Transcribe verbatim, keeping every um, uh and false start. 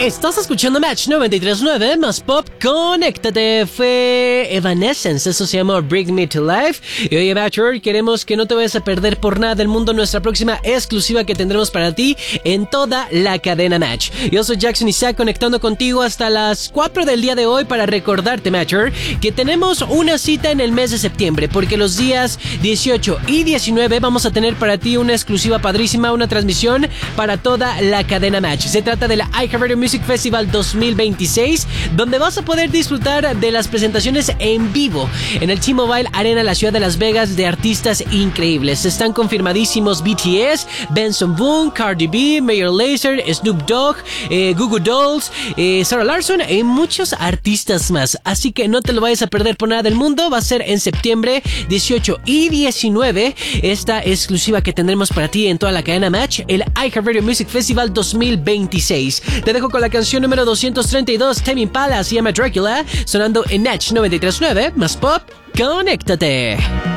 Estás escuchando Match noventa y tres punto nueve más Pop. Conéctate. Fue Evanescence, eso se llama Bring Me to Life. Y oye, Matcher, queremos que no te vayas a perder por nada del mundo nuestra próxima exclusiva que tendremos para ti en toda la cadena Match. Yo soy Jackson Isaac, conectando contigo hasta las cuatro del día de hoy para recordarte, Matcher, que tenemos una cita en el mes de septiembre, porque los días dieciocho y diecinueve vamos a tener para ti una exclusiva padrísima, una transmisión para toda la cadena Match. Se trata de la iHeartRadio Music Festival dos mil veintiséis, donde vas a poder disfrutar de las presentaciones en vivo en el T-Mobile Arena, la ciudad de Las Vegas, de artistas increíbles. Están confirmadísimos B T S, Benson Boone, Cardi B, Major Lazer, Snoop Dogg, eh, Goo Goo Dolls, eh, Sarah Larson y muchos artistas más. Así que no te lo vayas a perder por nada del mundo. Va a ser en septiembre dieciocho y diecinueve esta exclusiva que tendremos para ti en toda la cadena Match, el iHeartRadio Music Festival dos mil veintiséis. Te dejo con la canción número doscientos treinta y dos, Tame Impala, se llama Dracula, sonando en Match noventa y tres punto nueve más Pop. Conéctate.